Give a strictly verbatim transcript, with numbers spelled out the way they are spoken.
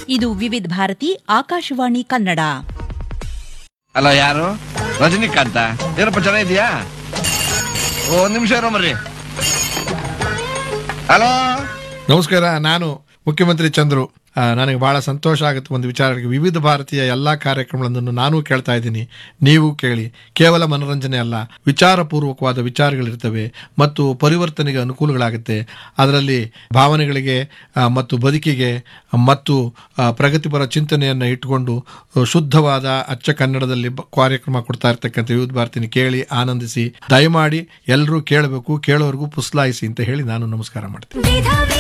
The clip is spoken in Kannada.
ಇದು ವಿವಿಧ ಭಾರತಿ ಆಕಾಶವಾಣಿ ಕನ್ನಡ. ಅಲ್ಲ, ಯಾರು? ರಜನಿಕಾಂತ. ಏನಪ್ಪ ಚೆನ್ನಾಗಿದ್ಯಾ? ಒಂದ್ ನಿಮಿಷ ಇರೋ ಮರ್ರಿ. ಹಲೋ, ನಮಸ್ಕಾರ. ನಾನು ಮುಖ್ಯಮಂತ್ರಿ ಚಂದ್ರು. ಆ, ನನಗೆ ಬಹಳ ಸಂತೋಷ ಆಗುತ್ತೆ ಒಂದು ವಿಚಾರಕ್ಕೆ. ವಿವಿಧ ಭಾರತೀಯ ಎಲ್ಲ ಕಾರ್ಯಕ್ರಮಗಳನ್ನು ನಾನು ಕೇಳ್ತಾ ಇದ್ದೀನಿ, ನೀವು ಕೇಳಿ. ಕೇವಲ ಮನೋರಂಜನೆ ಅಲ್ಲ, ವಿಚಾರಪೂರ್ವಕವಾದ ವಿಚಾರಗಳಿರ್ತವೆ ಮತ್ತು ಪರಿವರ್ತನೆಗೆ ಅನುಕೂಲಗಳಾಗುತ್ತೆ. ಅದರಲ್ಲಿ ಭಾವನೆಗಳಿಗೆ ಆ, ಮತ್ತು ಬದುಕಿಗೆ ಮತ್ತು ಆ, ಪ್ರಗತಿಪರ ಚಿಂತನೆಯನ್ನು ಇಟ್ಟುಕೊಂಡು ಶುದ್ಧವಾದ ಅಚ್ಚ ಕನ್ನಡದಲ್ಲಿ ಬ- ಕಾರ್ಯಕ್ರಮ ಕೊಡ್ತಾ ಇರ್ತಕ್ಕಂಥ ವಿವಿಧ ಭಾರತಿನಿ ಕೇಳಿ ಆನಂದಿಸಿ. ದಯಮಾಡಿ ಎಲ್ಲರೂ ಕೇಳಬೇಕು, ಕೇಳೋರ್ಗೂ ಪುಸ್ಲಾಯಿಸಿ ಅಂತ ಹೇಳಿ ನಾನು ನಮಸ್ಕಾರ ಮಾಡ್ತೀನಿ.